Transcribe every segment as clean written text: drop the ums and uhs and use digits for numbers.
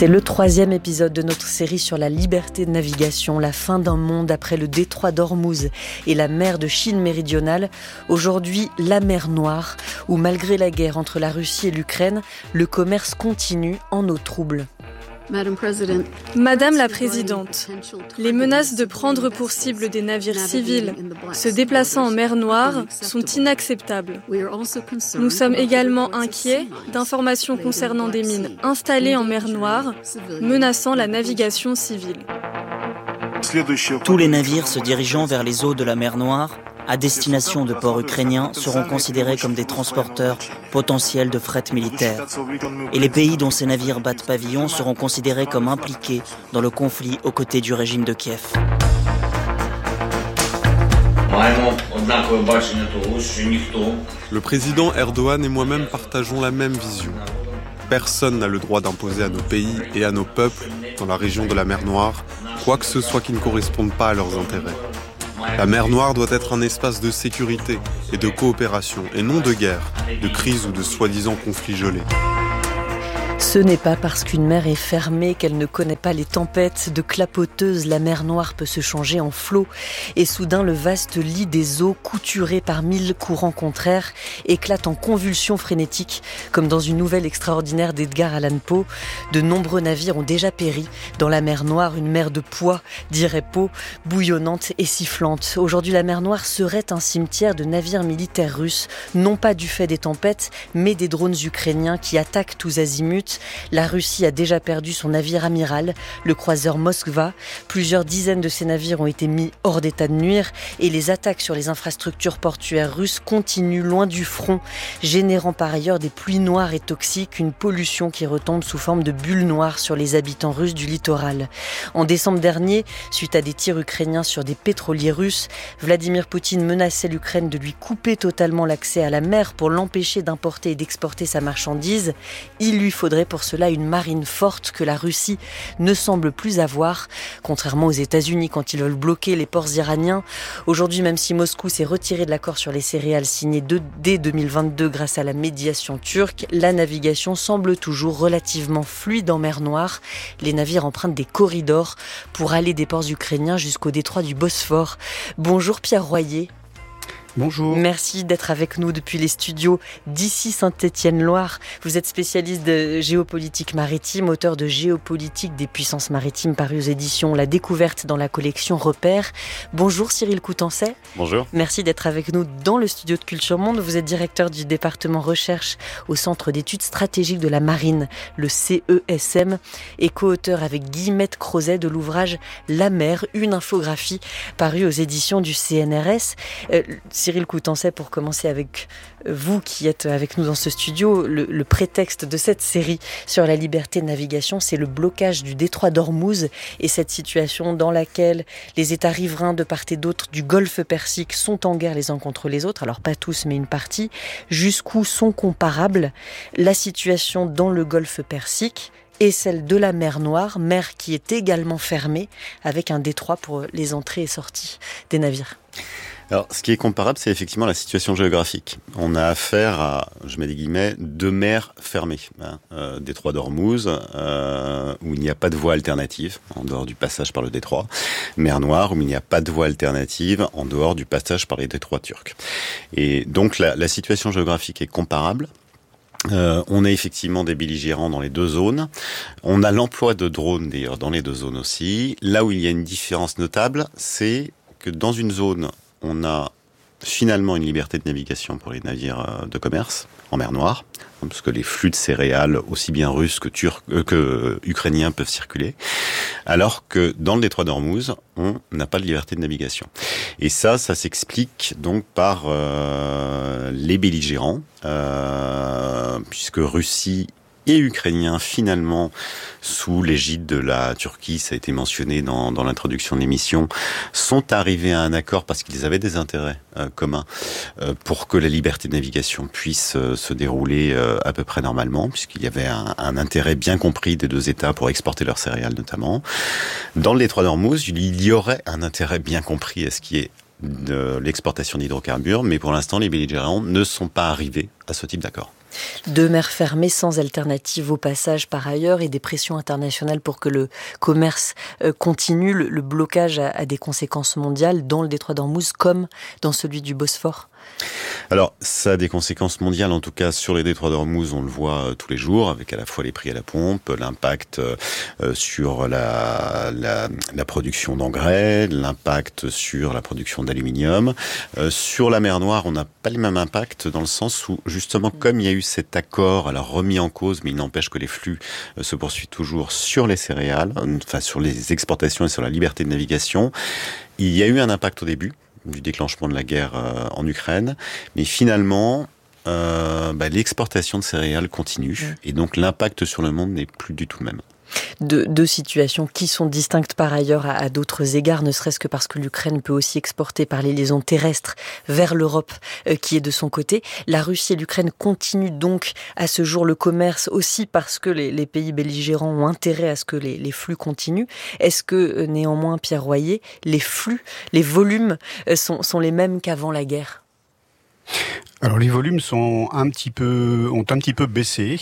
C'est le 3e épisode de notre série sur la liberté de navigation, la fin d'un monde après le détroit d'Ormuz et la mer de Chine méridionale. Aujourd'hui, la mer Noire, où malgré la guerre entre la Russie et l'Ukraine, le commerce continue en eau trouble. Madame la Présidente, les menaces de prendre pour cible des navires civils se déplaçant en mer Noire sont inacceptables. Nous sommes également inquiets d'informations concernant des mines installées en mer Noire, menaçant la navigation civile. Tous les navires se dirigeant vers les eaux de la mer Noire à destination de ports ukrainiens seront considérés comme des transporteurs potentiels de fret militaire. Et les pays dont ces navires battent pavillon seront considérés comme impliqués dans le conflit aux côtés du régime de Kiev. Le président Erdogan et moi-même partageons la même vision. Personne n'a le droit d'imposer à nos pays et à nos peuples, dans la région de la mer Noire, quoi que ce soit qui ne corresponde pas à leurs intérêts. La mer Noire doit être un espace de sécurité et de coopération, et non de guerre, de crise ou de soi-disant conflits gelés. Ce n'est pas parce qu'une mer est fermée qu'elle ne connaît pas les tempêtes. De clapoteuses, la mer Noire peut se changer en flot. Et soudain, le vaste lit des eaux, couturé par 1000 courants contraires, éclate en convulsions frénétiques, comme dans une nouvelle extraordinaire d'Edgar Allan Poe. De nombreux navires ont déjà péri. Dans la mer Noire, une mer de poids, dirait Poe, bouillonnante et sifflante. Aujourd'hui, la mer Noire serait un cimetière de navires militaires russes, non pas du fait des tempêtes, mais des drones ukrainiens qui attaquent tous azimuts. La Russie a déjà perdu son navire amiral, le croiseur Moskva. Plusieurs dizaines de ces navires ont été mis hors d'état de nuire et les attaques sur les infrastructures portuaires russes continuent loin du front, générant par ailleurs des pluies noires et toxiques, une pollution qui retombe sous forme de bulles noires sur les habitants russes du littoral. En décembre dernier, suite à des tirs ukrainiens sur des pétroliers russes, Vladimir Poutine menaçait l'Ukraine de lui couper totalement l'accès à la mer pour l'empêcher d'importer et d'exporter sa marchandise. Il lui faudrait pour cela une marine forte que la Russie ne semble plus avoir, contrairement aux États-Unis quand ils veulent bloquer les ports iraniens. Aujourd'hui, même si Moscou s'est retiré de l'accord sur les céréales signé dès 2022 grâce à la médiation turque, la navigation semble toujours relativement fluide en mer Noire. Les navires empruntent des corridors pour aller des ports ukrainiens jusqu'au détroit du Bosphore. Bonjour Pierre Royer. Bonjour. Merci d'être avec nous depuis les studios d'ici Saint-Étienne-Loire. Vous êtes spécialiste de géopolitique maritime, auteur de Géopolitique des puissances maritimes paru aux éditions La Découverte dans la collection Repères. Bonjour Cyril Coutançais. Bonjour. Merci d'être avec nous dans le studio de Culture Monde. Vous êtes directeur du département recherche au Centre d'études stratégiques de la marine, le CESM, et co-auteur avec Guillemette Crozet de l'ouvrage La mer, une infographie paru aux éditions du CNRS. Cyril Coutançais, pour commencer avec vous qui êtes avec nous dans ce studio, le prétexte de cette série sur la liberté de navigation, c'est le blocage du détroit d'Ormuz et cette situation dans laquelle les États riverains de part et d'autre du golfe Persique sont en guerre les uns contre les autres, alors pas tous mais une partie. Jusqu'où sont comparables la situation dans le golfe Persique et celle de la mer Noire, mer qui est également fermée avec un détroit pour les entrées et sorties des navires? Alors, ce qui est comparable, c'est effectivement la situation géographique. On a affaire à, je mets des guillemets, deux mers fermées. Détroit d'Ormuz, où il n'y a pas de voie alternative, en dehors du passage par le détroit. Mer Noire, où il n'y a pas de voie alternative, en dehors du passage par les détroits turcs. Et donc, la situation géographique est comparable. On a effectivement des belligérants dans les deux zones. On a l'emploi de drones, d'ailleurs, dans les deux zones aussi. Là où il y a une différence notable, c'est que dans une zone, on a finalement une liberté de navigation pour les navires de commerce en mer Noire, parce que les flux de céréales, aussi bien russes que ukrainiens, peuvent circuler, alors que dans le détroit d'Ormuz, on n'a pas de liberté de navigation. Et ça s'explique donc par les belligérants, puisque Russie et Ukrainiens, finalement, sous l'égide de la Turquie, ça a été mentionné dans l'introduction de l'émission, sont arrivés à un accord parce qu'ils avaient des intérêts communs pour que la liberté de navigation puisse se dérouler à peu près normalement, puisqu'il y avait un intérêt bien compris des deux États pour exporter leurs céréales notamment. Dans le détroit d'Ormuz, il y aurait un intérêt bien compris à ce qui est de l'exportation d'hydrocarbures, mais pour l'instant, les belligérants ne sont pas arrivés à ce type d'accord. Deux mers fermées sans alternative au passage par ailleurs et des pressions internationales pour que le commerce continue. Le blocage a des conséquences mondiales dans le détroit d'Ormuz comme dans celui du Bosphore. Alors, ça a des conséquences mondiales, en tout cas sur les détroits d'Ormuz, on le voit tous les jours, avec à la fois les prix à la pompe, l'impact sur la production d'engrais, l'impact sur la production d'aluminium. Sur la mer Noire, on n'a pas le même impact dans le sens où, justement, comme il y a eu cet accord, alors remis en cause, mais il n'empêche que les flux se poursuivent toujours sur les céréales, enfin sur les exportations et sur la liberté de navigation. Il y a eu un impact au début du déclenchement de la guerre en Ukraine, mais finalement, l'exportation de céréales continue, et donc l'impact sur le monde n'est plus du tout le même. Deux situations qui sont distinctes par ailleurs à d'autres égards, ne serait-ce que parce que l'Ukraine peut aussi exporter par les liaisons terrestres vers l'Europe qui est de son côté. La Russie et l'Ukraine continuent donc à ce jour le commerce aussi parce que les pays belligérants ont intérêt à ce que les flux continuent. Est-ce que néanmoins, Pierre Royer, les flux, les volumes sont les mêmes qu'avant la guerre ? Alors les volumes ont un petit peu baissé,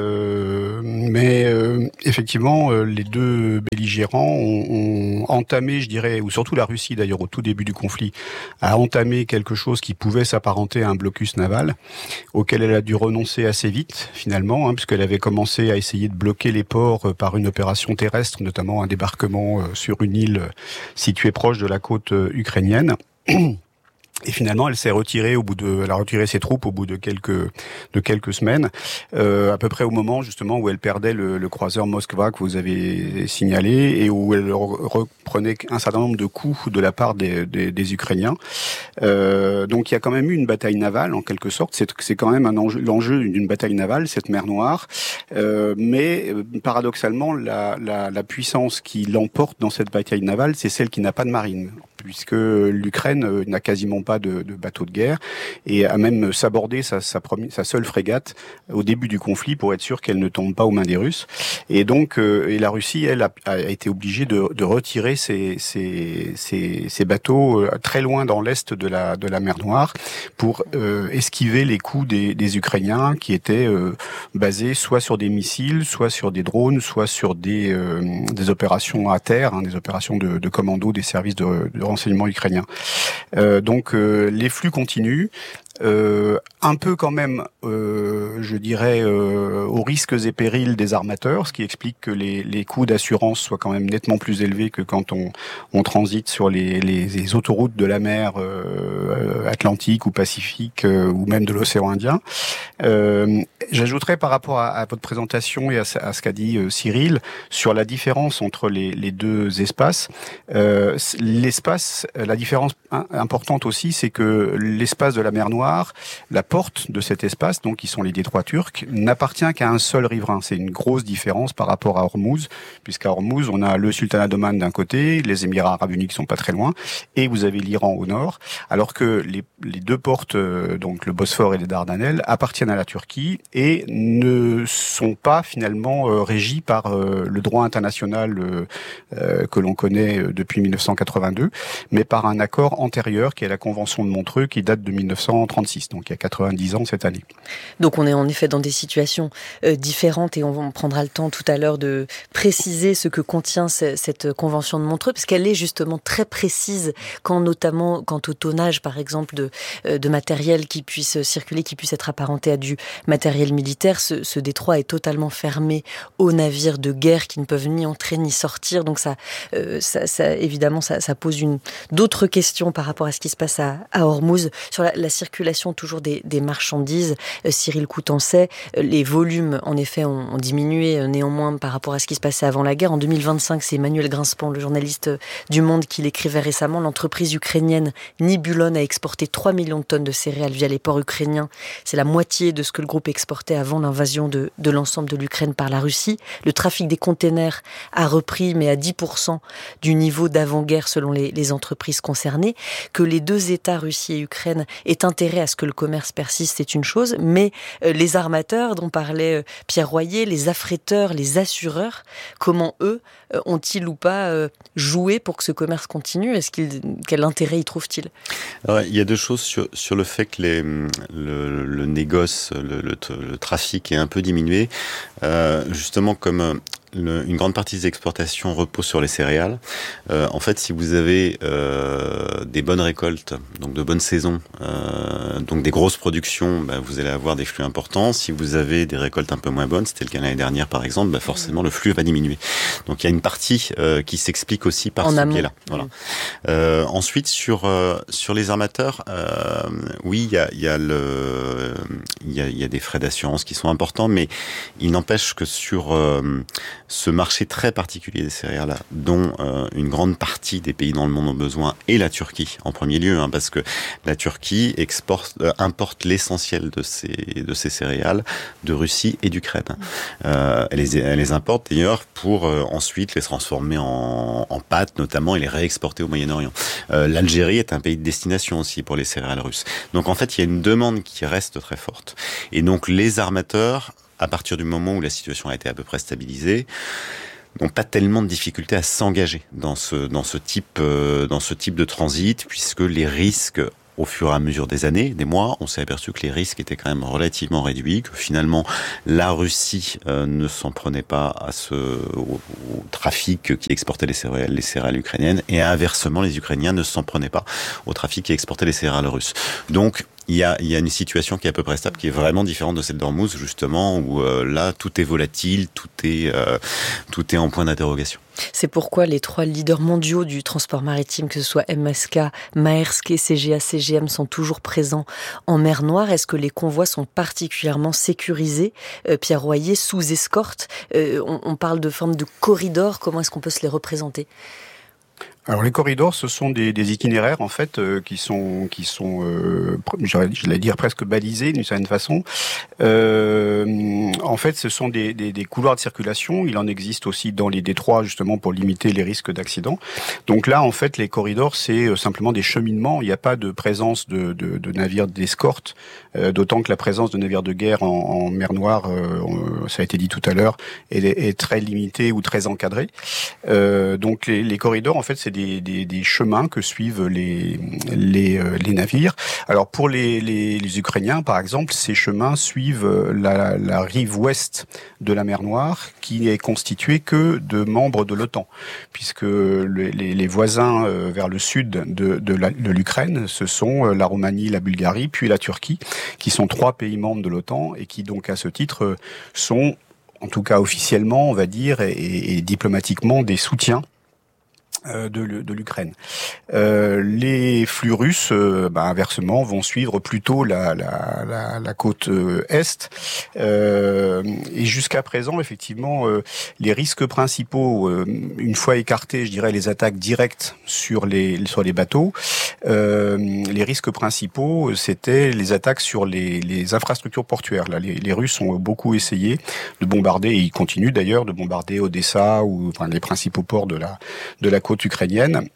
mais effectivement les deux belligérants ont entamé, je dirais, ou surtout la Russie d'ailleurs au tout début du conflit, a entamé quelque chose qui pouvait s'apparenter à un blocus naval, auquel elle a dû renoncer assez vite finalement, puisqu'elle avait commencé à essayer de bloquer les ports par une opération terrestre, notamment un débarquement sur une île située proche de la côte ukrainienne. Et finalement, elle s'est retirée elle a retiré ses troupes au bout de quelques semaines, à peu près au moment justement où elle perdait le croiseur Moskva que vous avez signalé et où elle reprenait un certain nombre de coups de la part des Ukrainiens. Donc il y a quand même eu une bataille navale en quelque sorte. C'est quand même l'enjeu d'une bataille navale, cette mer Noire. Mais paradoxalement, la puissance qui l'emporte dans cette bataille navale, c'est celle qui n'a pas de marine, puisque l'Ukraine n'a quasiment pas de bateau de guerre et a même sabordé sa seule frégate au début du conflit pour être sûr qu'elle ne tombe pas aux mains des Russes. Et donc, la Russie, elle, a été obligée de retirer ses bateaux très loin dans l'est de la mer Noire pour esquiver les coups des Ukrainiens qui étaient basés soit sur des missiles, soit sur des drones, soit sur des opérations à terre, des opérations de commando des services de renseignement ukrainien. Donc les flux continuent. Un peu quand même, je dirais, aux risques et périls des armateurs, ce qui explique que les coûts d'assurance soient quand même nettement plus élevés que quand on transite sur les autoroutes de la mer Atlantique ou Pacifique ou même de l'océan Indien. J'ajouterais par rapport à votre présentation et à ce qu'a dit Cyril sur la différence entre les deux espaces. L'espace, la différence importante aussi, c'est que l'espace de la mer Noire, la porte de cet espace, donc qui sont les détroits turcs, n'appartient qu'à un seul riverain. C'est une grosse différence par rapport à Ormuz, puisqu'à Ormuz, on a le sultanat d'Oman d'un côté, les Émirats arabes unis qui sont pas très loin, et vous avez l'Iran au nord, alors que les deux portes, donc le Bosphore et les Dardanelles, appartiennent à la Turquie et ne sont pas finalement régis par le droit international que l'on connaît depuis 1982, mais par un accord antérieur qui est la Convention de Montreux qui date de 1936, donc il y a 90 ans cette année. Donc on est en effet dans des situations différentes et on prendra le temps tout à l'heure de préciser ce que contient cette Convention de Montreux, parce qu'elle est justement très précise notamment quant au tonnage par exemple de matériel qui puisse circuler, qui puisse être apparenté à du matériel militaire. Ce détroit est totalement fermé aux navires de guerre qui ne peuvent ni entrer ni sortir, donc ça évidemment ça pose d'autres questions par rapport à ce qui se passe à Ormuz. Sur la circulation toujours des marchandises, Cyril Coutançais, les volumes en effet ont diminué néanmoins par rapport à ce qui se passait avant la guerre. En 2025, c'est Emmanuel Grinspan, le journaliste du Monde, qui l'écrivait récemment. L'entreprise ukrainienne Nibulon a exporté 3 millions de tonnes de céréales via les ports ukrainiens. C'est la moitié de ce que le groupe exportait avant l'invasion de l'ensemble de l'Ukraine par la Russie. Le trafic des containers a repris, mais à 10% du niveau d'avant-guerre selon les entreprises concernées. Que les deux États, Russie et Ukraine, aient intérêt intérêt à ce que le commerce persiste, c'est une chose, mais les armateurs dont parlait Pierre Royer, les affréteurs, les assureurs, comment eux ont-ils ou pas joué pour que ce commerce continue ? Quel intérêt y trouvent-ils ? Alors, il y a deux choses sur le fait que le négoce, le trafic est un peu diminué. Justement, comme une grande partie des exportations repose sur les céréales. En fait, si vous avez des bonnes récoltes, donc de bonnes saisons, donc des grosses productions, vous allez avoir des flux importants. Si vous avez des récoltes un peu moins bonnes, c'était le cas l'année dernière par exemple, forcément le flux va diminuer. Donc il y a une partie qui s'explique aussi par ce biais-là. Voilà. Ensuite, sur les armateurs, oui, il y a des frais d'assurance qui sont importants, mais il n'empêche que sur ce marché très particulier des céréales, dont une grande partie des pays dans le monde ont besoin, et la Turquie en premier lieu, parce que la Turquie importe l'essentiel de ces céréales de Russie et d'Ukraine. Elle les importe d'ailleurs pour ensuite les transformer en pâtes notamment et les réexporter au Moyen-Orient. L'Algérie est un pays de destination aussi pour les céréales russes. Donc en fait, il y a une demande qui reste très forte. Et donc les armateurs, à partir du moment où la situation a été à peu près stabilisée, n'ont pas tellement de difficultés à s'engager dans ce type de transit, puisque les risques, au fur et à mesure des années, des mois, on s'est aperçu que les risques étaient quand même relativement réduits, que finalement la Russie ne s'en prenait pas au trafic qui exportait les céréales ukrainiennes, et inversement, les Ukrainiens ne s'en prenaient pas au trafic qui exportait les céréales russes. Donc, il y a une situation qui est à peu près stable, qui est vraiment différente de celle d'Ormuz, justement, où là, tout est volatile, tout est en point d'interrogation. C'est pourquoi les 3 leaders mondiaux du transport maritime, que ce soit MSK, Maersk et CGA CGM, sont toujours présents en mer Noire. Est-ce que les convois sont particulièrement sécurisés, Pierre Royer, sous escorte? On parle de forme de corridors. Comment est-ce qu'on peut se les représenter? Alors les corridors, ce sont des itinéraires en fait qui sont j'allais dire presque balisés d'une certaine façon. En fait, ce sont des couloirs de circulation. Il en existe aussi dans les détroits justement pour limiter les risques d'accident. Donc là, en fait, les corridors, c'est simplement des cheminements. Il n'y a pas de présence de navires d'escorte, d'autant que la présence de navires de guerre en mer Noire, ça a été dit tout à l'heure, est très limitée ou très encadrée. Donc les corridors, en fait, c'est des chemins que suivent les navires. Alors pour les Ukrainiens, par exemple, ces chemins suivent la rive ouest de la mer Noire, qui est constituée que de membres de l'OTAN, puisque les voisins vers le sud de l'Ukraine, ce sont la Roumanie, la Bulgarie, puis la Turquie, qui sont 3 pays membres de l'OTAN et qui donc à ce titre sont, en tout cas officiellement, on va dire, et diplomatiquement, des soutiens de l'Ukraine. Les flux russes, inversement, vont suivre plutôt la côte est. Et jusqu'à présent, effectivement, les risques principaux, une fois écartés, je dirais, les attaques directes sur les bateaux, les risques principaux, c'était les attaques sur les infrastructures portuaires. Là, les Russes ont beaucoup essayé de bombarder, et ils continuent d'ailleurs de bombarder Odessa ou les principaux ports de la côte ukrainienne,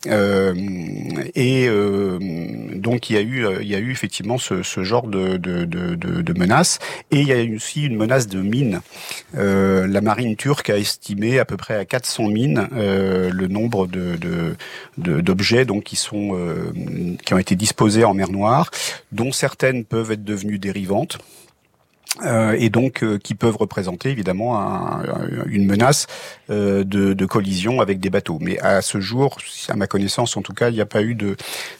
donc il y a eu effectivement ce genre de menaces, et il y a aussi une menace de mines. La marine turque a estimé à peu près à 400 mines le nombre d'objets donc qui ont été disposés en mer Noire, dont certaines peuvent être devenues dérivantes. Et donc qui peuvent représenter évidemment une menace de collision avec des bateaux. Mais à ce jour, à ma connaissance en tout cas, il n'y a pas eu de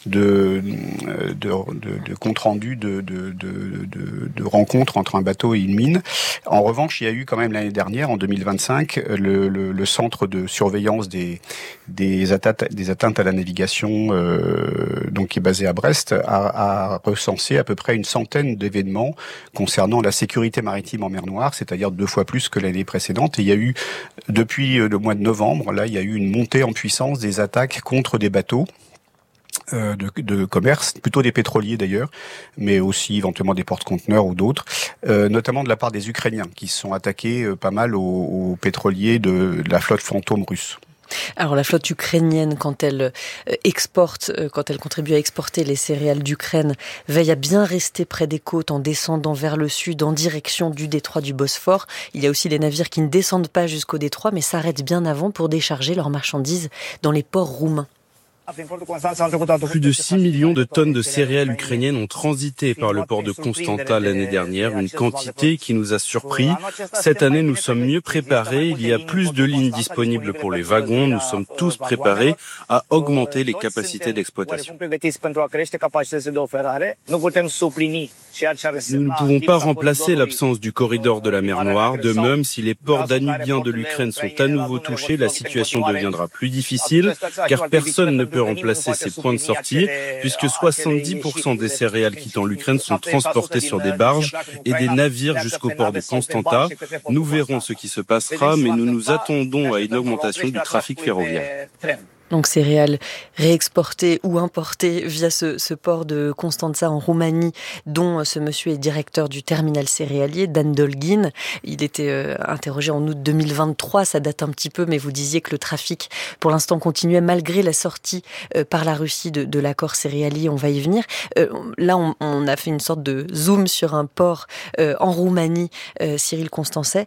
compte rendu de rencontre entre un bateau et une mine. En revanche, il y a eu quand même l'année dernière, en 2025, le centre de surveillance des atteintes à la navigation, donc qui est basé à Brest, a recensé à peu près une centaine d'événements concernant la sécurité maritime en mer Noire, c'est-à-dire 2 fois plus que l'année précédente. Et il y a eu, depuis le mois de novembre, là, il y a eu une montée en puissance des attaques contre des bateaux de commerce, plutôt des pétroliers d'ailleurs, mais aussi éventuellement des porte-conteneurs ou d'autres, notamment de la part des Ukrainiens, qui se sont attaqués pas mal aux pétroliers de la flotte fantôme russe. Alors la flotte ukrainienne, quand elle contribue à exporter les céréales d'Ukraine, veille à bien rester près des côtes en descendant vers le sud en direction du détroit du Bosphore. Il y a aussi les navires qui ne descendent pas jusqu'au détroit mais s'arrêtent bien avant pour décharger leurs marchandises dans les ports roumains. Plus de 6 millions de tonnes de céréales ukrainiennes ont transité par le port de Constanta l'année dernière, une quantité qui nous a surpris. Cette année, nous sommes mieux préparés. Il y a plus de lignes disponibles pour les wagons. Nous sommes tous préparés à augmenter les capacités d'exploitation. Nous ne pouvons pas remplacer l'absence du corridor de la mer Noire. De même, si les ports danubiens de l'Ukraine sont à nouveau touchés, la situation deviendra plus difficile, car personne ne peut remplacer ces points de sortie, puisque 70% des céréales quittant l'Ukraine sont transportées sur des barges et des navires jusqu'au port de Constanta. Nous verrons ce qui se passera, mais nous nous attendons à une augmentation du trafic ferroviaire. Donc céréales réexportées ou importées via ce port de Constanța en Roumanie, dont ce monsieur est directeur du terminal céréalier, Dan Dolgin. Il était interrogé en août 2023, ça date un petit peu, mais vous disiez que le trafic, pour l'instant, continuait malgré la sortie par la Russie de l'accord céréalier. On va y venir. Là, on a fait une sorte de zoom sur un port en Roumanie, Cyril Coutançais.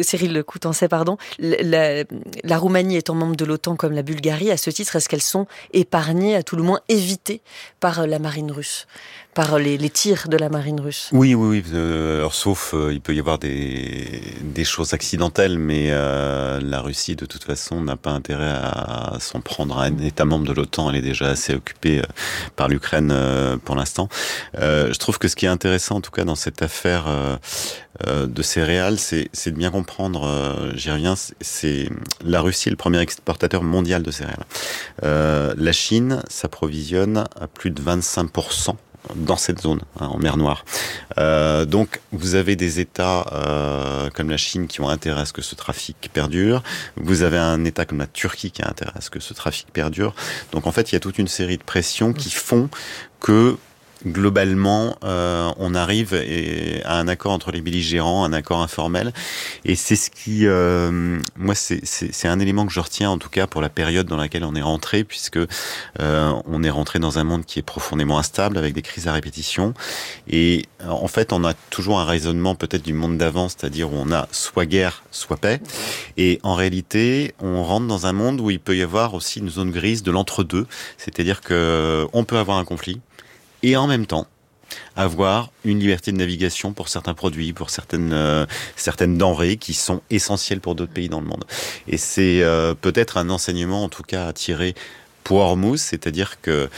La Roumanie étant membre de l'OTAN comme la Bulgarie, à ce titre, est-ce qu'elles sont épargnées, à tout le moins évitées par la marine russe, par les tirs de la marine russe? Oui. Alors, sauf, il peut y avoir des choses accidentelles, mais la Russie, de toute façon, n'a pas intérêt à s'en prendre à un État membre de l'OTAN. Elle est déjà assez occupée par l'Ukraine pour l'instant. Je trouve que ce qui est intéressant, en tout cas, dans cette affaire de céréales, c'est de bien comprendre, j'y reviens, c'est la Russie est le premier exportateur mondial de céréales. La Chine s'approvisionne à plus de 25% dans cette zone, en mer Noire. Donc, vous avez des États comme la Chine qui ont intérêt à ce que ce trafic perdure. Vous avez un État comme la Turquie qui a intérêt à ce que ce trafic perdure. Donc, en fait, il y a toute une série de pressions qui font que globalement, on arrive à un accord entre les belligérants, un accord informel, et c'est ce qui, moi, c'est un élément que je retiens en tout cas pour la période dans laquelle on est rentré, puisque on est rentré dans un monde qui est profondément instable avec des crises à répétition, et en fait, on a toujours un raisonnement peut-être du monde d'avant, c'est-à-dire où on a soit guerre, soit paix, et en réalité, on rentre dans un monde où il peut y avoir aussi une zone grise de l'entre-deux, c'est-à-dire que on peut avoir un conflit et en même temps avoir une liberté de navigation pour certains produits, pour certaines denrées qui sont essentielles pour d'autres pays dans le monde. Et c'est peut-être un enseignement, en tout cas, à tirer pour Hormuz, c'est-à-dire que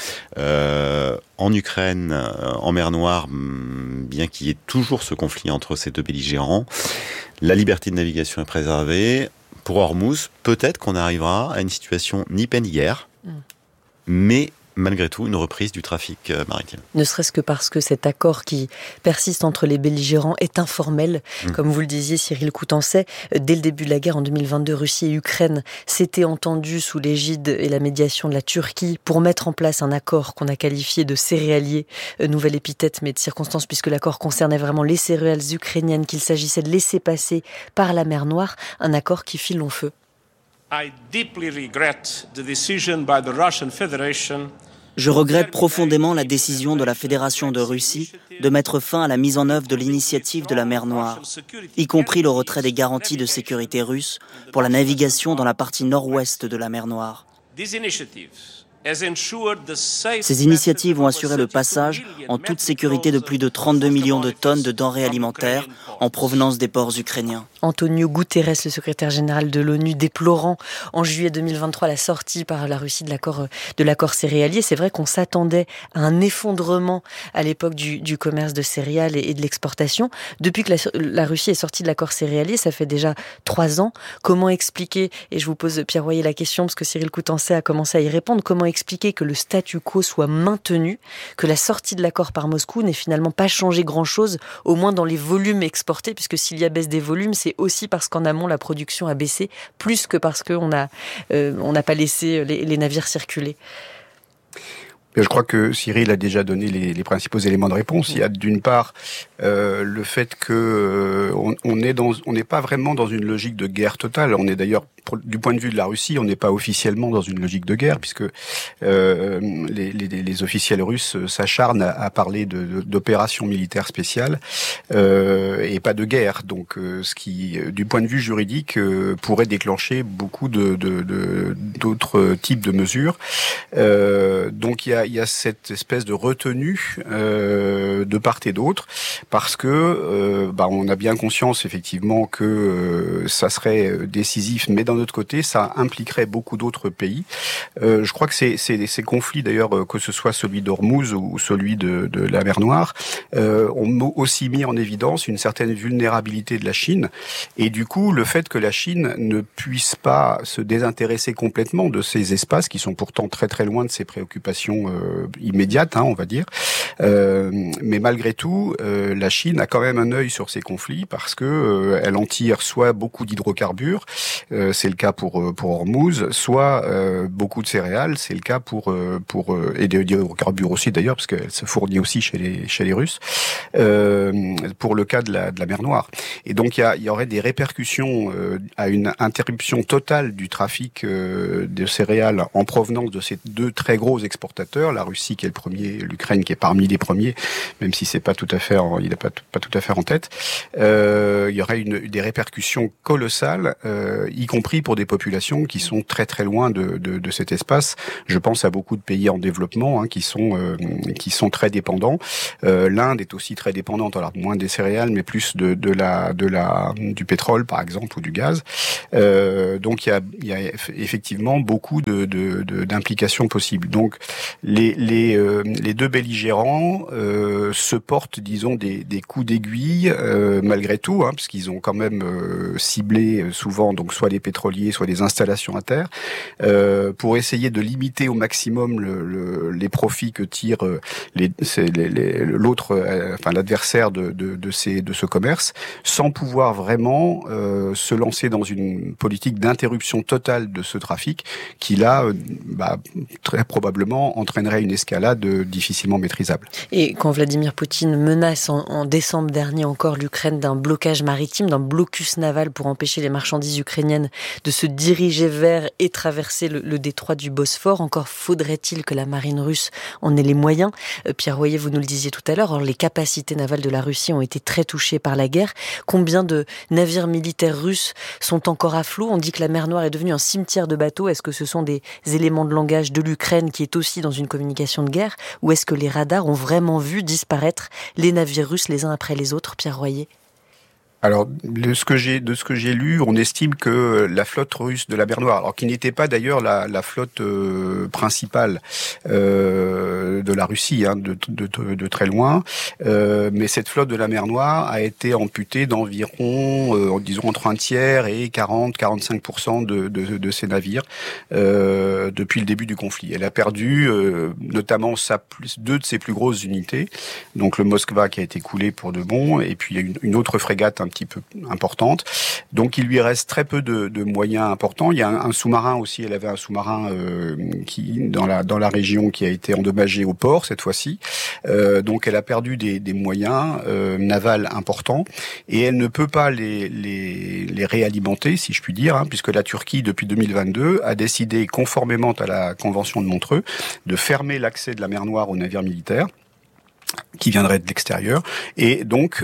en Ukraine, en mer Noire, bien qu'il y ait toujours ce conflit entre ces deux belligérants, la liberté de navigation est préservée. Pour Hormuz, peut-être qu'on arrivera à une situation ni paix ni guerre, mais malgré tout, une reprise du trafic maritime. Ne serait-ce que parce que cet accord qui persiste entre les belligérants est informel. Comme vous le disiez, Cyril Coutançais, dès le début de la guerre en 2022, Russie et Ukraine s'étaient entendus sous l'égide et la médiation de la Turquie pour mettre en place un accord qu'on a qualifié de céréalier, nouvelle épithète mais de circonstance puisque l'accord concernait vraiment les céréales ukrainiennes qu'il s'agissait de laisser passer par la mer Noire, un accord qui fit long feu. Je regrette profondément la décision de la Fédération de Russie de mettre fin à la mise en œuvre de l'initiative de la mer Noire, y compris le retrait des garanties de sécurité russes pour la navigation dans la partie nord-ouest de la mer Noire. Ces initiatives ont assuré le passage en toute sécurité de plus de 32 millions de tonnes de denrées alimentaires en provenance des ports ukrainiens. Antonio Guterres, le secrétaire général de l'ONU, déplorant en juillet 2023 la sortie par la Russie de l'accord céréalier. C'est vrai qu'on s'attendait à un effondrement à l'époque du commerce de céréales et de l'exportation. Depuis que la Russie est sortie de l'accord céréalier, ça fait déjà 3 ans. Comment expliquer, et je vous pose, Pierre Royer, la question, parce que Cyril Coutançais a commencé à y répondre, comment expliquer que le statu quo soit maintenu, que la sortie de l'accord par Moscou n'ait finalement pas changé grand-chose, au moins dans les volumes exportés, puisque s'il y a baisse des volumes, c'est aussi parce qu'en amont, la production a baissé, plus que parce qu'on n'a pas laissé les navires circuler. Je crois que Cyril a déjà donné les principaux éléments de réponse. Il y a d'une part le fait que on n'est pas vraiment dans une logique de guerre totale. On est d'ailleurs du point de vue de la Russie, on n'est pas officiellement dans une logique de guerre, puisque les officiels russes s'acharnent à parler d'opérations militaires spéciales et pas de guerre. Donc, ce qui, du point de vue juridique, pourrait déclencher beaucoup d'autres types de mesures. Donc, il y a cette espèce de retenue de part et d'autre, parce que on a bien conscience effectivement que ça serait décisif, mais d'un autre côté, ça impliquerait beaucoup d'autres pays. Je crois que ces conflits, d'ailleurs, que ce soit celui d'Ormuz ou celui de la mer Noire, ont aussi mis en évidence une certaine vulnérabilité de la Chine. Et du coup, le fait que la Chine ne puisse pas se désintéresser complètement de ces espaces, qui sont pourtant très très loin de ses préoccupations immédiates, on va dire. Mais malgré tout, la Chine a quand même un œil sur ces conflits, parce que elle en tire soit beaucoup d'hydrocarbures, c'est le cas pour Hormuz, soit beaucoup de céréales, c'est le cas pour et d'hydrocarbures aussi d'ailleurs, parce qu'elle se fournit aussi chez les Russes, pour le cas de la mer Noire. Et donc il y aurait des répercussions à une interruption totale du trafic de céréales en provenance de ces deux très gros exportateurs, la Russie qui est le premier, l'Ukraine qui est parmi les premiers, même si c'est pas tout à fait il n'est pas tout à fait en tête. Il y aurait des répercussions colossales, y compris pour des populations qui sont très très loin de cet espace. Je pense à beaucoup de pays en développement qui sont très dépendants. L'Inde est aussi très dépendante, alors moins des céréales, mais plus du pétrole par exemple ou du gaz. Donc il y a effectivement beaucoup d'implications possibles. Donc les deux belligérants se portent, disons, des coups d'aiguille malgré tout, puisqu'ils ont quand même ciblé souvent donc soit les pétroliers, soit des installations à terre, pour essayer de limiter au maximum les profits que tire l'adversaire de ce commerce, sans pouvoir vraiment se lancer dans une politique d'interruption totale de ce trafic, qui là, très probablement entraînerait une escalade difficilement maîtrisable. Et quand Vladimir Poutine menace en décembre dernier encore l'Ukraine d'un blocage maritime, d'un blocus naval pour empêcher les marchandises ukrainiennes de se diriger vers et traverser le détroit du Bosphore, encore faudrait-il que la marine russe en ait les moyens. Pierre Royer, vous nous le disiez tout à l'heure, alors les capacités navales de la Russie ont été très touchées par la guerre. Combien de navires militaires russes sont encore à flot? On dit que la mer Noire est devenue un cimetière de bateaux. Est-ce que ce sont des éléments de langage de l'Ukraine qui est aussi dans une communication de guerre, ou est-ce que les radars ont vraiment vu disparaître les navires russes les uns après les autres, Pierre Royer? Alors, de ce que j'ai lu, on estime que la flotte russe de la mer Noire, alors qui n'était pas d'ailleurs la flotte principale de la Russie, de très loin, mais cette flotte de la mer Noire a été amputée d'environ, disons, entre un tiers et 40-45% de ses navires depuis le début du conflit. Elle a perdu notamment deux de ses plus grosses unités, donc le Moskva qui a été coulé pour de bon, et puis il y a une autre frégate un petit peu importante. Donc il lui reste très peu de moyens importants. Il y a un sous-marin aussi, elle avait un sous-marin qui dans la région qui a été endommagé au port cette fois-ci. Donc elle a perdu des moyens navals importants et elle ne peut pas les réalimenter, si je puis dire, puisque la Turquie depuis 2022 a décidé, conformément à la Convention de Montreux, de fermer l'accès de la mer Noire aux navires militaires qui viendraient de l'extérieur, et donc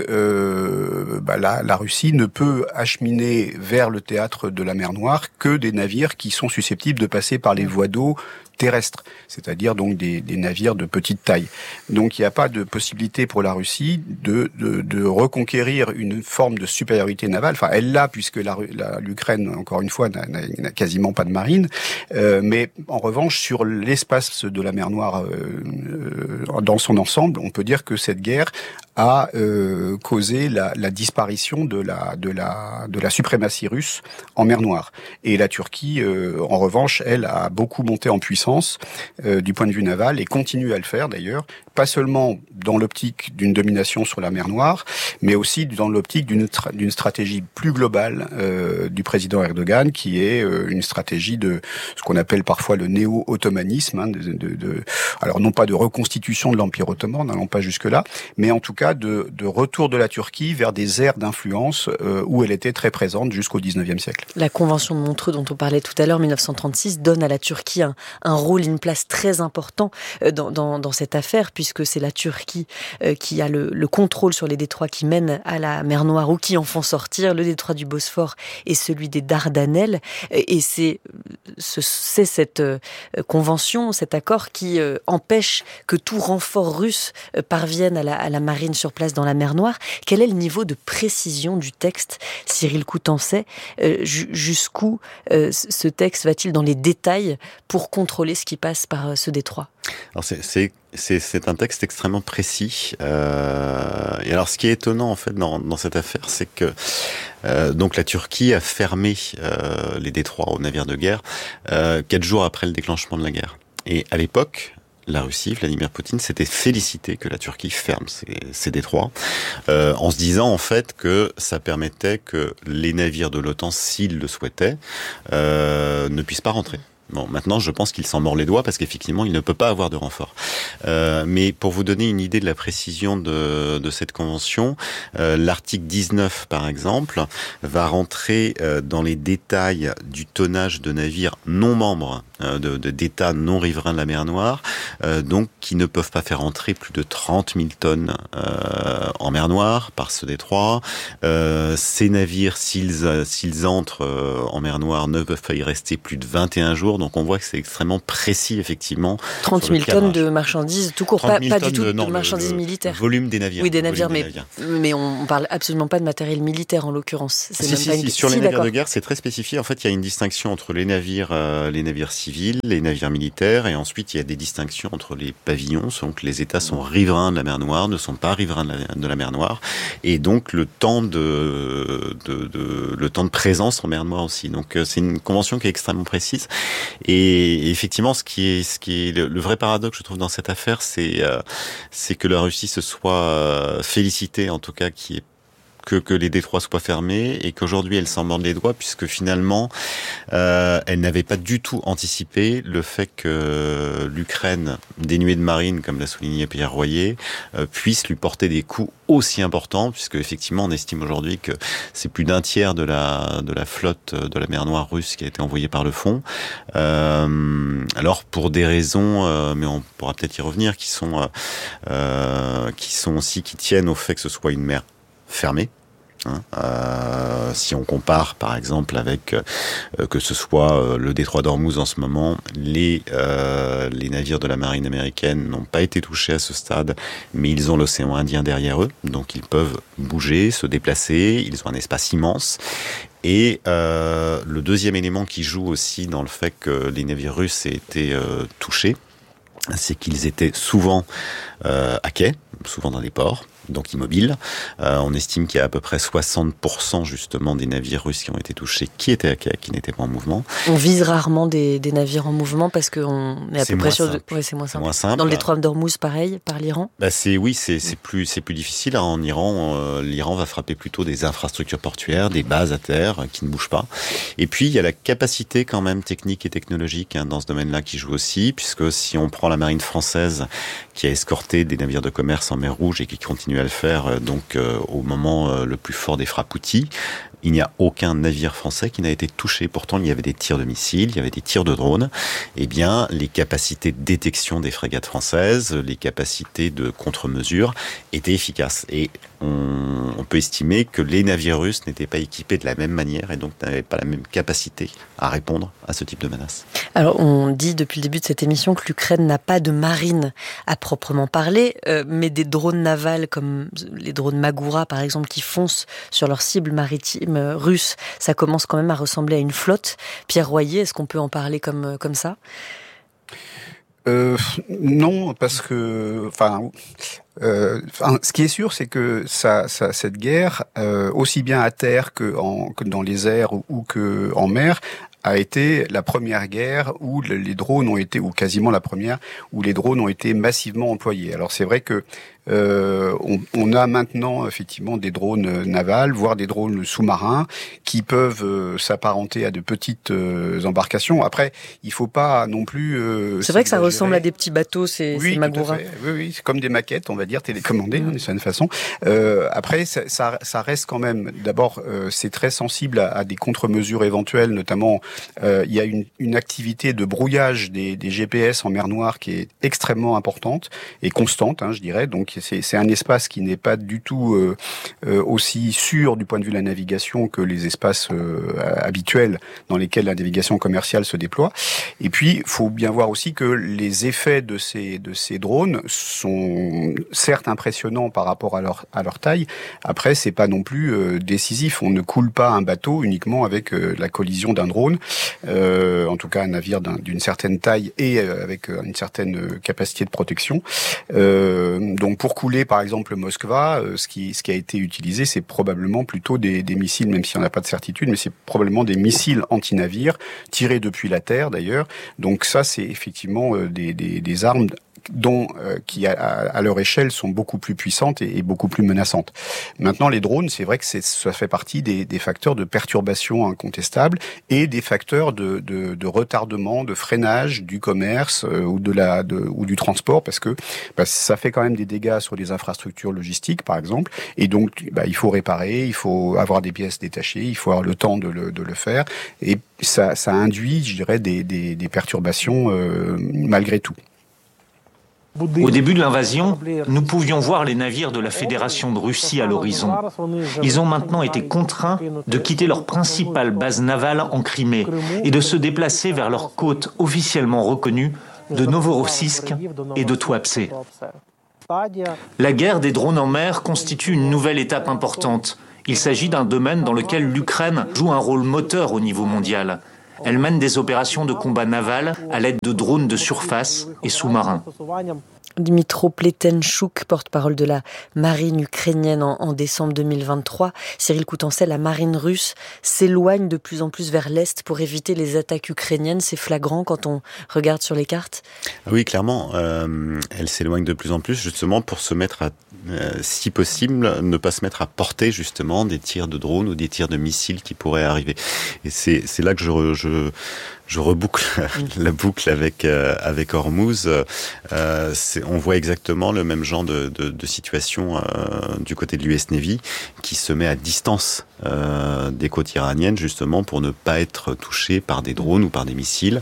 la Russie ne peut acheminer vers le théâtre de la mer Noire que des navires qui sont susceptibles de passer par les voies d'eau terrestres, c'est-à-dire donc des navires de petite taille. Donc il n'y a pas de possibilité pour la Russie de reconquérir une forme de supériorité navale. Enfin, elle l'a, puisque l'Ukraine, encore une fois, n'a quasiment pas de marine. Mais en revanche, sur l'espace de la mer Noire dans son ensemble, on peut dire que cette guerre a causé la disparition de la suprématie russe en mer Noire. Et la Turquie, en revanche, elle a beaucoup monté en puissance puissance du point de vue naval et continue à le faire d'ailleurs, pas seulement dans l'optique d'une domination sur la mer Noire, mais aussi dans l'optique d'une stratégie plus globale du président Erdogan, qui est une stratégie de ce qu'on appelle parfois le néo-ottomanisme, hein, alors non pas de reconstitution de l'Empire ottoman, n'allons pas jusque-là, mais en tout cas de retour de la Turquie vers des aires d'influence où elle était très présente jusqu'au XIXe siècle. La Convention de Montreux dont on parlait tout à l'heure, 1936, donne à la Turquie un rôle, une place très important dans cette affaire, puisque c'est la Turquie qui a le contrôle sur les détroits qui mènent à la mer Noire ou qui en font sortir, le détroit du Bosphore et celui des Dardanelles. Et c'est cette convention, cet accord qui empêche que tout renfort russe parvienne à la marine sur place dans la mer Noire. Quel est le niveau de précision du texte, Cyril Coutançais? Jusqu'où ce texte va-t-il dans les détails pour contrôler ce qui passe par ce détroit? Alors c'est un texte extrêmement précis. Et alors ce qui est étonnant en fait dans cette affaire, c'est que donc la Turquie a fermé les détroits aux navires de guerre 4 jours après le déclenchement de la guerre. Et à l'époque, la Russie, Vladimir Poutine, s'était félicité que la Turquie ferme ces détroits, en se disant en fait que ça permettait que les navires de l'OTAN, s'ils le souhaitaient, ne puissent pas rentrer. Bon, maintenant, je pense qu'il s'en mord les doigts parce qu'effectivement, il ne peut pas avoir de renfort. Mais pour vous donner une idée de la précision de cette convention, l'article 19, par exemple, va rentrer dans les détails du tonnage de navires non membres d'États non riverains de la mer Noire, donc qui ne peuvent pas faire entrer plus de 30 000 tonnes en mer Noire par ce détroit. Ces navires, s'ils entrent en mer Noire, ne peuvent pas y rester plus de 21 jours. Donc on voit que c'est extrêmement précis, effectivement. 30 000 tonnes de marchandises, tout court, pas du tout de marchandises militaires. Le volume des navires. Oui, des navires, mais on parle absolument pas de matériel militaire en l'occurrence. Sur les navires de guerre, c'est très spécifié. En fait, il y a une distinction entre les navires civils, les navires militaires, et ensuite il y a des distinctions entre les pavillons, selon que les États sont riverains de la mer Noire, ne sont pas riverains de la mer Noire, et donc le temps de présence en mer Noire aussi. Donc c'est une convention qui est extrêmement précise. Et effectivement, ce qui est le vrai paradoxe, je trouve, dans cette affaire, c'est que la Russie se soit félicitée, en tout cas, que les détroits soient fermés, et qu'aujourd'hui elle s'en morde les doigts, puisque finalement elle n'avait pas du tout anticipé le fait que l'Ukraine, dénuée de marine, comme l'a souligné Pierre Royer, puisse lui porter des coups aussi importants, puisque effectivement on estime aujourd'hui que c'est plus d'un tiers de la flotte de la mer Noire russe qui a été envoyée par le fond. Alors pour des raisons, mais on pourra peut-être y revenir, qui tiennent au fait que ce soit une mer fermée. Si on compare par exemple avec que ce soit le détroit d'Ormuz en ce moment, les navires de la marine américaine n'ont pas été touchés à ce stade, mais ils ont l'océan Indien derrière eux, donc ils peuvent bouger, se déplacer, ils ont un espace immense. Et le deuxième élément qui joue aussi dans le fait que les navires russes aient été touchés, c'est qu'ils étaient souvent à quai, souvent dans les ports, donc immobiles. On estime qu'il y a à peu près 60% justement des navires russes qui ont été touchés, qui étaient à quai, qui n'étaient pas en mouvement. On vise rarement des navires en mouvement parce qu'on est à peu près sûr de... Oui, c'est moins simple. Dans le détroit d'Ormuz, pareil, par l'Iran. C'est plus difficile. En Iran, l'Iran va frapper plutôt des infrastructures portuaires, des bases à terre qui ne bougent pas. Et puis il y a la capacité quand même technique et technologique dans ce domaine-là qui joue aussi, puisque si on prend la marine française qui a escorté des navires de commerce en mer Rouge et qui continue à le faire au moment le plus fort des frappes Houthis, il n'y a aucun navire français qui n'a été touché. Pourtant, il y avait des tirs de missiles, il y avait des tirs de drones. Eh bien, les capacités de détection des frégates françaises, les capacités de contre-mesure étaient efficaces. Et on peut estimer que les navires russes n'étaient pas équipés de la même manière et donc n'avaient pas la même capacité à répondre à ce type de menace. Alors, on dit depuis le début de cette émission que l'Ukraine n'a pas de marine à proprement parler, mais des drones navals comme les drones Magura, par exemple, qui foncent sur leurs cibles maritimes russes, ça commence quand même à ressembler à une flotte. Pierre Royer, est-ce qu'on peut en parler comme ça ? Non, parce que, ce qui est sûr, c'est que cette guerre, aussi bien à terre que dans les airs ou que en mer, a été la première guerre où les drones ont été, ou quasiment la première, où les drones ont été massivement employés. Alors c'est vrai que on a maintenant effectivement des drones navals, voire des drones sous-marins qui peuvent s'apparenter à de petites embarcations. Après, il faut pas non plus. C'est vrai que ça ressemble à des petits bateaux, ces Magura. Oui, c'est comme des maquettes, on va dire télécommandées, d'une certaine façon. Après, ça reste quand même. D'abord, c'est très sensible à des contre-mesures éventuelles, notamment. Il y a une activité de brouillage des GPS en mer Noire qui est extrêmement importante et constante, je dirais. Donc c'est un espace qui n'est pas du tout aussi sûr du point de vue de la navigation que les espaces habituels dans lesquels la navigation commerciale se déploie. Et puis, il faut bien voir aussi que les effets de ces drones sont certes impressionnants par rapport à leur taille. Après, c'est pas non plus décisif. On ne coule pas un bateau uniquement avec la collision d'un drone. En tout cas, un navire d'une certaine taille et avec une certaine capacité de protection. Donc, pour couler, par exemple, le Moskva, ce qui a été utilisé, c'est probablement plutôt des missiles, même si on n'a pas de certitude, mais c'est probablement des missiles anti-navires, tirés depuis la terre, d'ailleurs. Donc ça, c'est effectivement des armes dont qui à leur échelle sont beaucoup plus puissantes et beaucoup plus menaçantes. Maintenant, les drones, c'est vrai que ça fait partie des facteurs de perturbation incontestables et des facteurs de retardement, de freinage du commerce ou du transport, parce que ça fait quand même des dégâts sur les infrastructures logistiques, par exemple, et donc il faut réparer, il faut avoir des pièces détachées, il faut avoir le temps de le faire, et ça induit, je dirais, des perturbations malgré tout. Au début de l'invasion, nous pouvions voir les navires de la Fédération de Russie à l'horizon. Ils ont maintenant été contraints de quitter leur principale base navale en Crimée et de se déplacer vers leurs côtes officiellement reconnues de Novorossiysk et de Tuapse. La guerre des drones en mer constitue une nouvelle étape importante. Il s'agit d'un domaine dans lequel l'Ukraine joue un rôle moteur au niveau mondial. Elle mène des opérations de combat naval à l'aide de drones de surface et sous-marins. Dmytro Pletenchuk, porte-parole de la marine ukrainienne en décembre 2023. Cyril Coutancel, la marine russe s'éloigne de plus en plus vers l'est pour éviter les attaques ukrainiennes. C'est flagrant quand on regarde sur les cartes. Oui, clairement, elle s'éloigne de plus en plus justement pour se mettre à, si possible, ne pas se mettre à portée justement des tirs de drones ou des tirs de missiles qui pourraient arriver. Et c'est là que je reboucle la boucle avec Hormuz. On voit exactement le même genre de situation du côté de l'US Navy qui se met à distance des côtes iraniennes justement pour ne pas être touché par des drones ou par des missiles.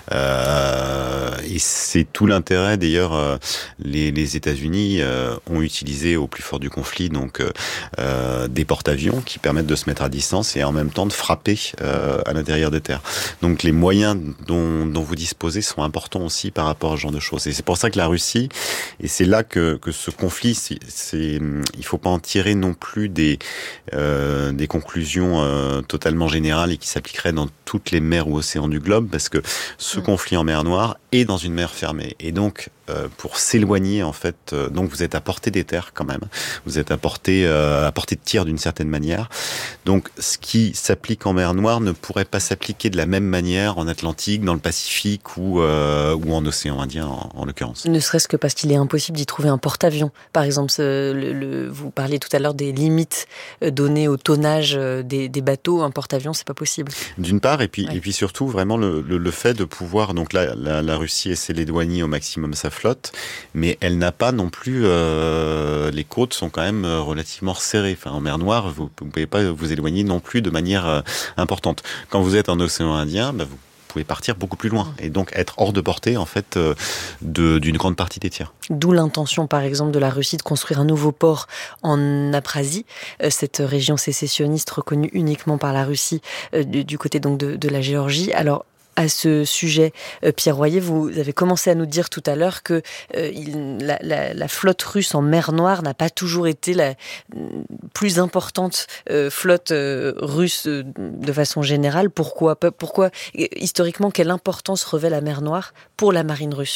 Et c'est tout l'intérêt d'ailleurs. Les États-Unis ont utilisé au plus fort du conflit donc des porte-avions qui permettent de se mettre à distance et en même temps de frapper à l'intérieur des terres. Donc les moyens dont vous disposez sont importants aussi par rapport à ce genre de choses. Et c'est pour ça que la Russie, et c'est là que ce conflit, il faut pas en tirer non plus des conclusions totalement générales et qui s'appliqueraient dans toutes les mers ou océans du globe, parce que ce conflit en mer Noire est dans une mer fermée. Et donc, pour s'éloigner, en fait, donc vous êtes à portée des terres quand même. Vous êtes à portée de tir d'une certaine manière. Donc, ce qui s'applique en mer Noire ne pourrait pas s'appliquer de la même manière en Atlantique, dans le Pacifique ou en océan Indien, en l'occurrence. Ne serait-ce que parce qu'il est impossible d'y trouver un porte-avions. Par exemple, vous parliez tout à l'heure des limites données au tonnage des bateaux. Un porte-avions, c'est pas possible. D'une part, et puis surtout, vraiment le fait de pouvoir, donc là, la Russie essaie d'éloigner au maximum sa flotte, mais elle n'a pas non plus, les côtes sont quand même relativement resserrées. Enfin, en mer Noire, vous pouvez pas vous éloigner non plus de manière importante. Quand vous êtes en océan Indien, vous pouvez partir beaucoup plus loin et donc être hors de portée en fait d'une grande partie des tirs. D'où l'intention par exemple de la Russie de construire un nouveau port en Abkhazie, cette région sécessionniste reconnue uniquement par la Russie du côté donc de la Géorgie. Alors à ce sujet, Pierre Royer, vous avez commencé à nous dire tout à l'heure que la flotte russe en mer Noire n'a pas toujours été la plus importante flotte russe de façon générale. Pourquoi historiquement, quelle importance revêt la mer Noire pour la marine russe ?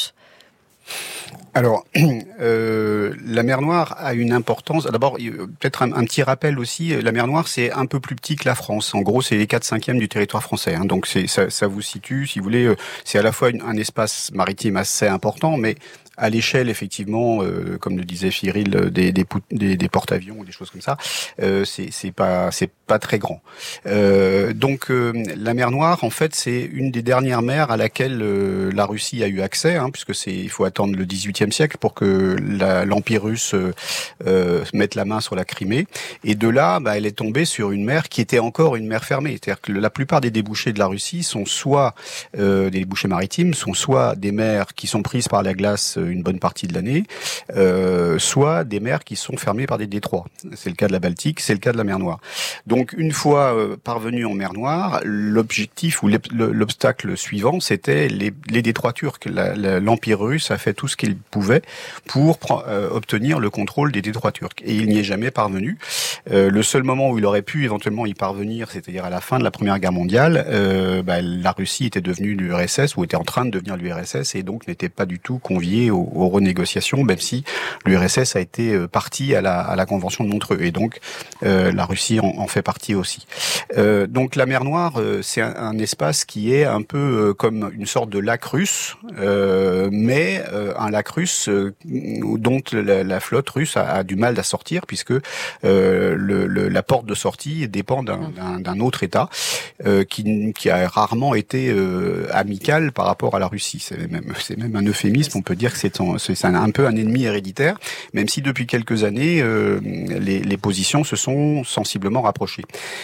Alors, la mer Noire a une importance. D'abord, peut-être un petit rappel aussi. La mer Noire, c'est un peu plus petit que la France. En gros, c'est les 4/5 du territoire français. Hein. Donc, ça vous situe, si vous voulez, c'est à la fois un espace maritime assez important, mais à l'échelle, effectivement, comme le disait Cyril, des porte-avions ou des choses comme ça, c'est pas très grand. Donc, la mer Noire, en fait, c'est une des dernières mers à laquelle la Russie a eu accès, hein, puisque il faut attendre le XVIIIe siècle pour que l'Empire russe mette la main sur la Crimée. Et de là, elle est tombée sur une mer qui était encore une mer fermée. C'est-à-dire que la plupart des débouchés de la Russie sont soit des débouchés maritimes, sont soit des mers qui sont prises par la glace une bonne partie de l'année, soit des mers qui sont fermées par des détroits. C'est le cas de la Baltique, c'est le cas de la mer Noire. Donc une fois parvenu en mer Noire, l'objectif ou l'obstacle suivant, c'était les détroits turcs. L'Empire russe a fait tout ce qu'il pouvait pour obtenir le contrôle des détroits turcs. Et il n'y est jamais parvenu. Le seul moment où il aurait pu éventuellement y parvenir, c'est-à-dire à la fin de la Première Guerre mondiale, la Russie était devenue l'URSS, ou était en train de devenir l'URSS, et donc n'était pas du tout conviée aux renégociations, même si l'URSS a été partie à la Convention de Montreux. Et donc, la Russie en fait partie aussi. Donc la mer Noire, c'est un espace qui est un peu comme une sorte de lac russe, mais un lac russe dont la flotte russe a du mal à sortir, puisque la porte de sortie dépend d'un autre État qui a rarement été amical par rapport à la Russie. C'est même un euphémisme, on peut dire que c'est un peu un ennemi héréditaire, même si depuis quelques années, les positions se sont sensiblement rapprochées.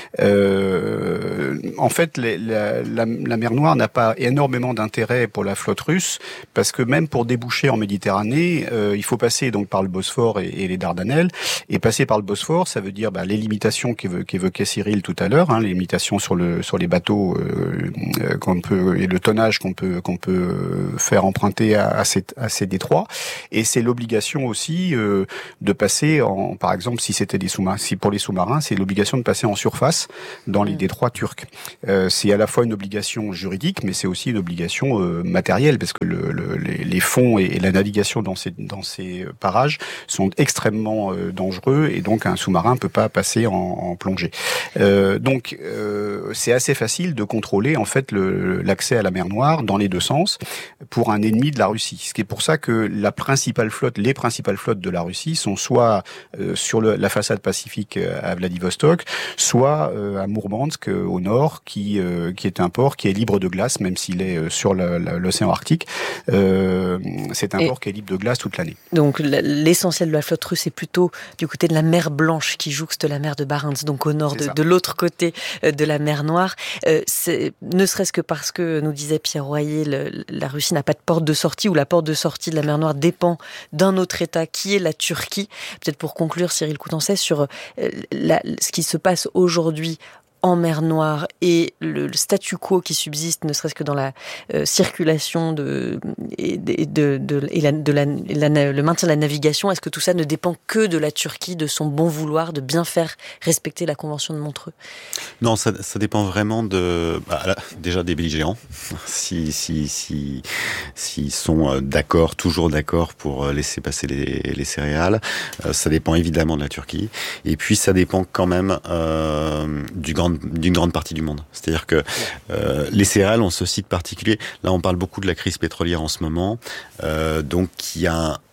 En fait, la mer Noire n'a pas énormément d'intérêt pour la flotte russe, parce que même pour déboucher en Méditerranée, il faut passer donc par le Bosphore et les Dardanelles. Et passer par le Bosphore, ça veut dire les limitations qu'évoquait Cyril tout à l'heure, hein, les limitations sur les bateaux et le tonnage qu'on peut faire emprunter à ces détroits. Et c'est l'obligation aussi de passer par exemple, si pour les sous-marins, c'est l'obligation de passer en surface dans les détroits turcs. C'est à la fois une obligation juridique, mais c'est aussi une obligation matérielle, parce que les fonds et la navigation dans ces parages sont extrêmement dangereux, et donc un sous-marin peut pas passer en plongée. Donc c'est assez facile de contrôler en fait l'accès à la mer Noire dans les deux sens pour un ennemi de la Russie. Ce qui est pour ça que les principales flottes de la Russie sont soit sur la façade pacifique à Vladivostok, soit à Mourmansk au nord, qui est un port qui est libre de glace, même s'il est sur l'océan Arctique. C'est un port qui est libre de glace toute l'année. Donc l'essentiel de la flotte russe est plutôt du côté de la mer Blanche, qui jouxte la mer de Barents, donc au nord de l'autre côté de la mer Noire. Ne serait-ce que parce que, nous disait Pierre Royer, la Russie n'a pas de porte de sortie, ou la porte de sortie de la mer Noire dépend d'un autre État qui est la Turquie. Peut-être pour conclure, Cyril Coutançais, sur ce qui se passe aujourd'hui en mer Noire et le statu quo qui subsiste, ne serait-ce que dans la circulation le maintien de la navigation. Est-ce que tout ça ne dépend que de la Turquie, de son bon vouloir, de bien faire respecter la Convention de Montreux? Non, ça dépend vraiment déjà des belligérants. S'ils sont toujours d'accord pour laisser passer les céréales, ça dépend évidemment de la Turquie. Et puis ça dépend quand même d'une grande partie du monde. C'est-à-dire que les céréales ont ce site particulier. Là, on parle beaucoup de la crise pétrolière en ce moment, donc qui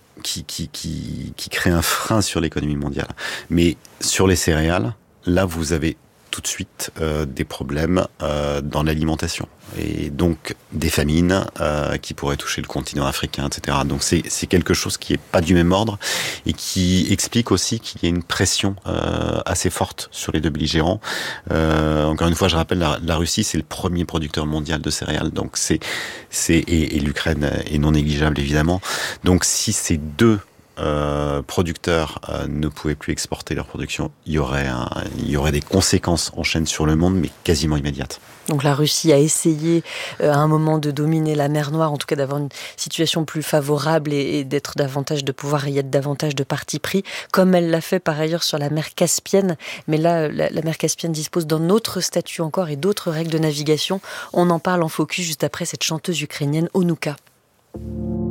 crée un frein sur l'économie mondiale. Mais sur les céréales, là, vous avez tout de suite des problèmes dans l'alimentation, et donc des famines qui pourraient toucher le continent africain, etc. Donc c'est quelque chose qui est pas du même ordre, et qui explique aussi qu'il y a une pression assez forte sur les deux belligérants. Encore une fois, je rappelle, la Russie, c'est le premier producteur mondial de céréales, donc et l'Ukraine est non négligeable évidemment. Donc si ces deux producteurs ne pouvaient plus exporter leur production, il y aurait des conséquences en chaîne sur le monde, mais quasiment immédiates. Donc la Russie a essayé à un moment de dominer la mer Noire, en tout cas d'avoir une situation plus favorable et de pouvoir y être davantage de parti pris, comme elle l'a fait par ailleurs sur la mer Caspienne. Mais là, la mer Caspienne dispose d'un autre statut encore et d'autres règles de navigation. On en parle en focus juste après cette chanteuse ukrainienne Onouka.